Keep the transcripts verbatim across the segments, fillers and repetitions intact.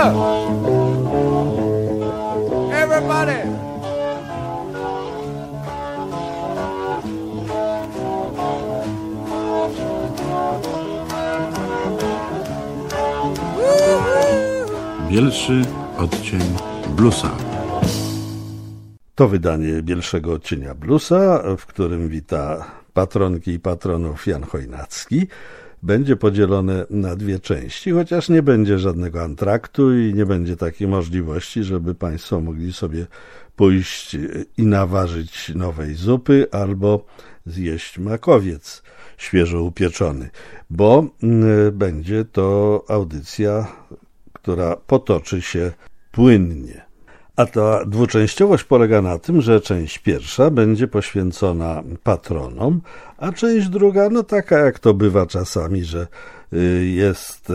Everybody. Bielszy odcień bluesa. To wydanie Bielszego odcienia bluesa, w którym wita patronki i patronów Jan Chojnacki. Będzie podzielone na dwie części, chociaż nie będzie żadnego antraktu i nie będzie takiej możliwości, żeby Państwo mogli sobie pójść i nawarzyć nowej zupy albo zjeść makowiec świeżo upieczony, bo będzie to audycja, która potoczy się płynnie. A ta dwuczęściowość polega na tym, że część pierwsza będzie poświęcona patronom, a część druga, no taka jak to bywa czasami, że jest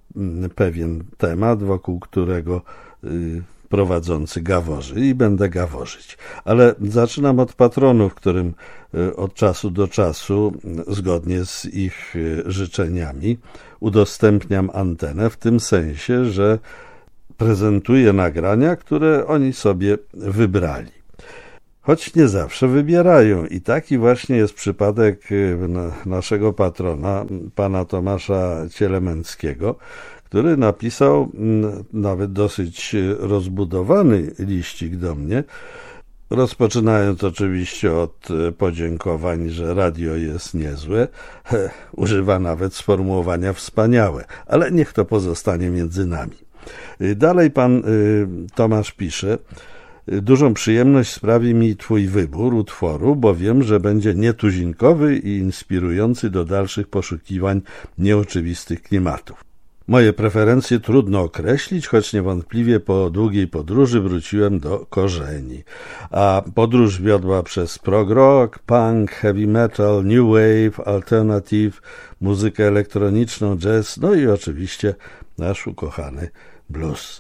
pewien temat, wokół którego prowadzący gaworzy i będę gaworzyć. Ale zaczynam od patronów, którym od czasu do czasu, zgodnie z ich życzeniami, udostępniam antenę w tym sensie, że prezentuję nagrania, które oni sobie wybrali. Choć nie zawsze wybierają i taki właśnie jest przypadek naszego patrona, pana Tomasza Cielemęckiego, który napisał nawet dosyć rozbudowany liścik do mnie, rozpoczynając oczywiście od podziękowań, że radio jest niezłe. He, używa nawet sformułowania wspaniałe, ale niech to pozostanie między nami. Dalej pan y, Tomasz pisze: dużą przyjemność sprawi mi twój wybór utworu, bo wiem, że będzie nietuzinkowy i inspirujący do dalszych poszukiwań nieoczywistych klimatów. Moje preferencje trudno określić, choć niewątpliwie po długiej podróży wróciłem do korzeni. A podróż wiodła przez prog rock, punk, heavy metal, new wave, alternative, muzykę elektroniczną, jazz, no i oczywiście nasz ukochany blues.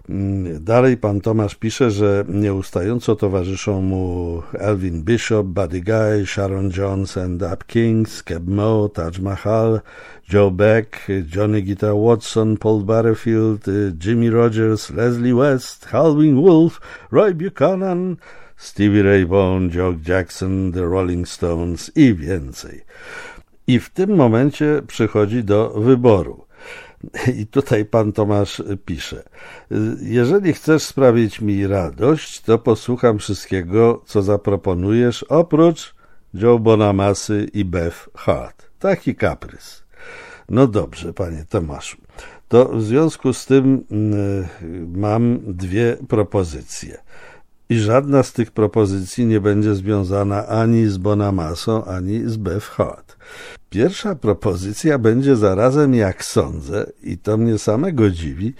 Dalej pan Tomasz pisze, że nieustająco towarzyszą mu Elvin Bishop, Buddy Guy, Sharon Jones and Up Kings, Keb Mo, Taj Mahal, Joe Beck, Johnny Guitar Watson, Paul Butterfield, Jimmy Rogers, Leslie West, Howlin' Wolf, Roy Buchanan, Stevie Ray Vaughan, Joe Jackson, The Rolling Stones i więcej. I w tym momencie przychodzi do wyboru. I tutaj pan Tomasz pisze: jeżeli chcesz sprawić mi radość, to posłucham wszystkiego, co zaproponujesz, oprócz Joe Bonamassy i Beth Hart. Taki kaprys. No dobrze, panie Tomaszu. To w związku z tym y, mam dwie propozycje. I żadna z tych propozycji nie będzie związana ani z Bonamassą, ani z Beth Hart. Pierwsza propozycja będzie zarazem, jak sądzę, i to mnie samego dziwi,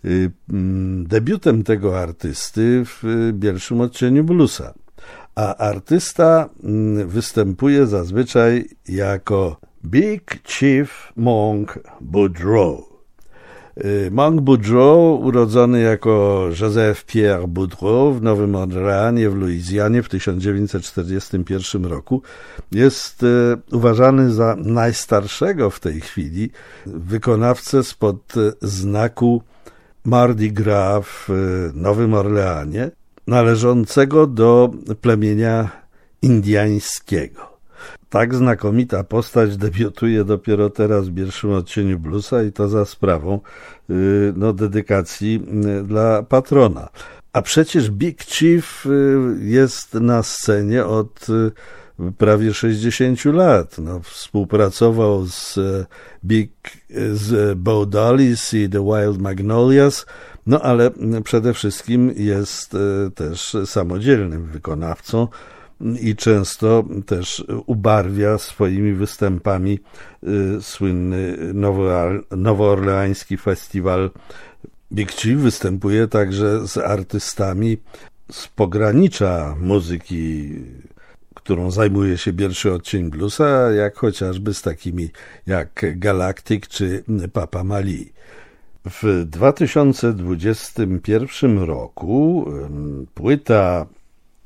debiutem tego artysty w Bielszym odcieniu bluesa. A artysta występuje zazwyczaj jako Big Chief Monk Boudreaux. Monk Boudreaux, urodzony jako Joseph Pierre Boudreaux w Nowym Orleanie w Luizjanie w tysiąc dziewięćset czterdziestym pierwszym roku, jest uważany za najstarszego w tej chwili wykonawcę spod znaku Mardi Gras w Nowym Orleanie, należącego do plemienia indiańskiego. Tak znakomita postać debiutuje dopiero teraz w Bielszym odcieniu bluesa i to za sprawą no, dedykacji dla patrona. A przecież Big Chief jest na scenie od prawie sześćdziesięciu lat. No, współpracował z Big, z Bo Dollies i The Wild Magnolias, no ale przede wszystkim jest też samodzielnym wykonawcą i często też ubarwia swoimi występami y, słynny nowoorleański festiwal. Big Chief występuje także z artystami z pogranicza muzyki, którą zajmuje się Bielszy odcień bluesa, jak chociażby z takimi jak Galactic czy Papa Mali. W dwa tysiące dwudziestym pierwszym roku płyta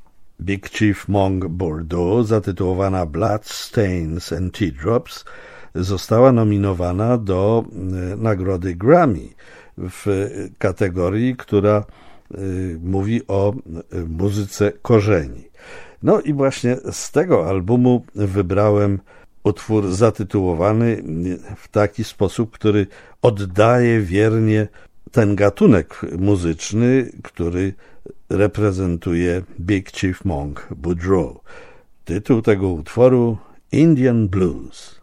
Big Chief Monk Boudreaux, zatytułowana Blood Stains and Teardrops, została nominowana do nagrody Grammy w kategorii, która mówi o muzyce korzeni. No i właśnie z tego albumu wybrałem utwór zatytułowany w taki sposób, który oddaje wiernie ten gatunek muzyczny, który reprezentuje Big Chief Monk Boudreaux. Tytuł tego utworu Indian Blues.